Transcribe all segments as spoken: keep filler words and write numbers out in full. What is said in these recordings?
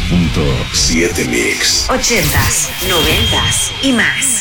punto siete Mix. Ochentas, noventas y más.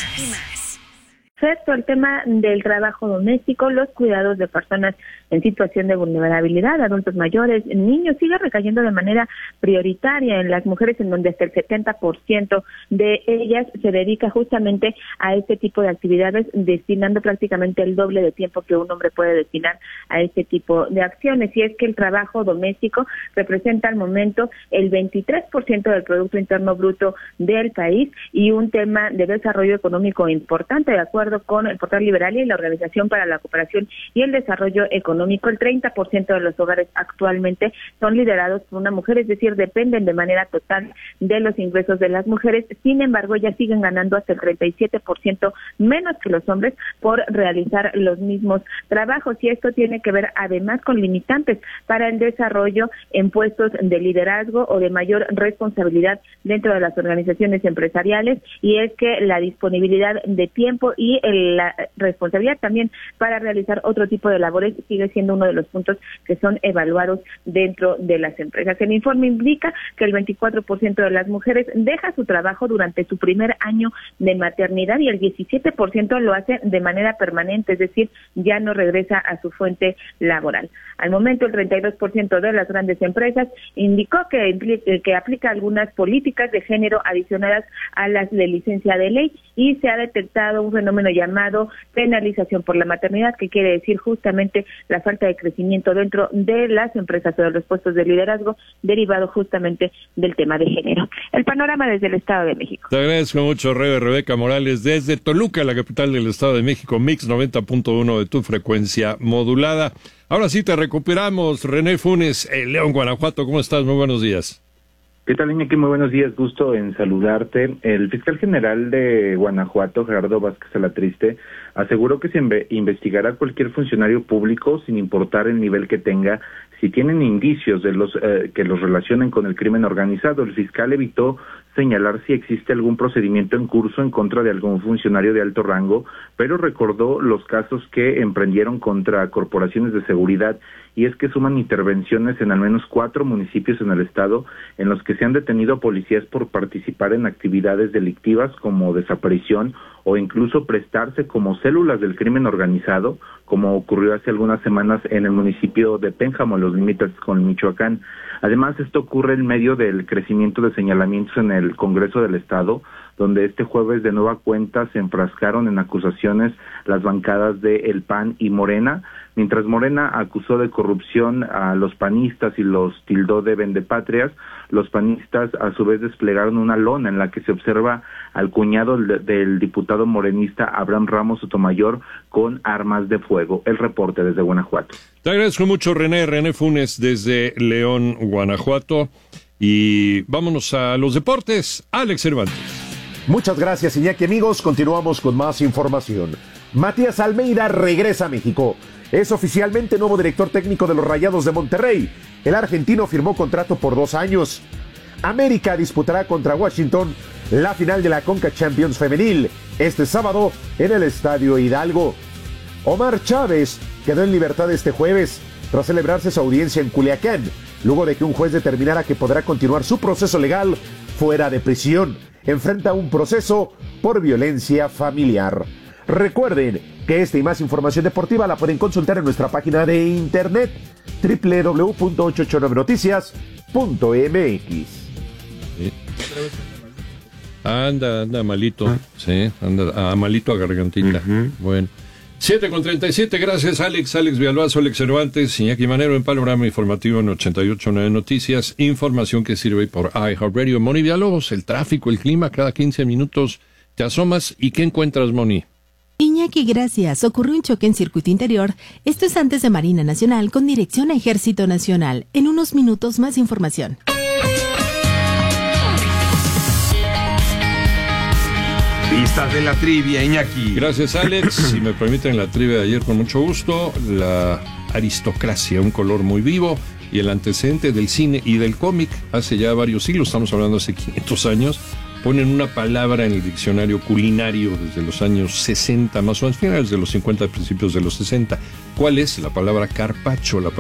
Respecto al tema del trabajo doméstico, los cuidados de personas en situación de vulnerabilidad, adultos mayores, niños, sigue recayendo de manera prioritaria en las mujeres, en donde hasta el setenta por ciento de ellas se dedica justamente a este tipo de actividades, destinando prácticamente el doble de tiempo que un hombre puede destinar a este tipo de acciones. Y es que el trabajo doméstico representa al momento el veintitrés por ciento del Producto Interno Bruto del país y un tema de desarrollo económico importante, de acuerdo con el portal Liberalia y la Organización para la Cooperación y el Desarrollo Económico. El treinta por ciento de los hogares actualmente son liderados por una mujer, es decir, dependen de manera total de los ingresos de las mujeres. Sin embargo, ellas siguen ganando hasta el treinta y siete por ciento menos que los hombres por realizar los mismos trabajos, y esto tiene que ver además con limitantes para el desarrollo en puestos de liderazgo o de mayor responsabilidad dentro de las organizaciones empresariales, y es que la disponibilidad de tiempo y el, la responsabilidad también para realizar otro tipo de labores sigue siendo uno de los puntos que son evaluados dentro de las empresas. El informe indica que el veinticuatro por ciento de las mujeres deja su trabajo durante su primer año de maternidad y el diecisiete por ciento lo hace de manera permanente, es decir, ya no regresa a su fuente laboral. Al momento, el treinta y dos por ciento de las grandes empresas indicó que, que aplica algunas políticas de género adicionadas a las de licencia de ley, y se ha detectado un fenómeno llamado penalización por la maternidad, que quiere decir justamente la falta de crecimiento dentro de las empresas o de los puestos de liderazgo, derivado justamente del tema de género. El panorama desde el Estado de México. Te agradezco mucho, Rebe, Rebeca Morales, desde Toluca, la capital del Estado de México, Mix noventa punto uno de tu frecuencia modulada. Ahora sí te recuperamos, René Funes, en León, Guanajuato. ¿Cómo estás? Muy buenos días. ¿Qué tal, Iñaki? Muy buenos días, gusto en saludarte. El fiscal general de Guanajuato, Gerardo Vázquez Alatriste, aseguró que se inve- investigará a cualquier funcionario público sin importar el nivel que tenga, si tienen indicios de los eh, que los relacionen con el crimen organizado. El fiscal evitó señalar si existe algún procedimiento en curso en contra de algún funcionario de alto rango, pero recordó los casos que emprendieron contra corporaciones de seguridad, y es que suman intervenciones en al menos cuatro municipios en el estado en los que se han detenido policías por participar en actividades delictivas como desaparición o incluso prestarse como células del crimen organizado, como ocurrió hace algunas semanas en el municipio de Pénjamo, en los límites con Michoacán. Además, esto ocurre en medio del crecimiento de señalamientos en el Congreso del Estado, donde este jueves de nueva cuenta se enfrascaron en acusaciones las bancadas de El P A N y Morena. Mientras Morena acusó de corrupción a los panistas y los tildó de vendepatrias, los panistas a su vez desplegaron una lona en la que se observa al cuñado del, del diputado morenista Abraham Ramos Sotomayor con armas de fuego. El reporte desde Guanajuato. Te agradezco mucho, René, René Funes desde León, Guanajuato. Y vámonos a los deportes. Alex Cervantes. Muchas gracias, Iñaki. Amigos, continuamos con más información. Matías Almeida regresa a México. Es oficialmente nuevo director técnico de los Rayados de Monterrey. El argentino firmó contrato por dos años. América disputará contra Washington la final de la Conca Champions Femenil este sábado en el Estadio Hidalgo. Omar Chávez quedó en libertad este jueves tras celebrarse su audiencia en Culiacán, luego de que un juez determinara que podrá continuar su proceso legal fuera de prisión. Enfrenta un proceso por violencia familiar. Recuerden que esta y más información deportiva la pueden consultar en nuestra página de internet doble u doble u doble u punto ochocientos ochenta y nueve noticias punto m x. Sí. Anda, anda malito, ¿Ah? sí, anda ah, malito a gargantita. Uh-huh. Bueno. siete con treinta y siete, gracias Alex, Alex Villalbazo, Alex Cervantes, Iñaki Manero en Panorama Informativo en ochenta y ocho punto nueve Noticias, información que sirve por iHeartRadio. Moni Villalobos, el tráfico, el clima, cada quince minutos te asomas y ¿qué encuentras, Moni? Iñaki, gracias. Ocurrió un choque en circuito interior. Esto es antes de Marina Nacional con dirección a Ejército Nacional. En unos minutos más información. Pistas de la trivia, Iñaki. Gracias, Alex. Si me permiten, la trivia de ayer con mucho gusto. La aristocracia, un color muy vivo, y el antecedente del cine y del cómic hace ya varios siglos, estamos hablando hace quinientos años, ponen una palabra en el diccionario culinario desde los años sesenta, más o menos, finales de los cincuenta, principios de los sesenta. ¿Cuál es? La palabra carpaccio, la